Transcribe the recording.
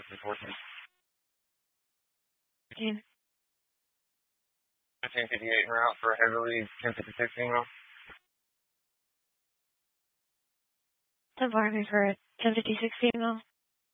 14. 15. 1558 route for heavily 1056 female. 10 for 1056 female.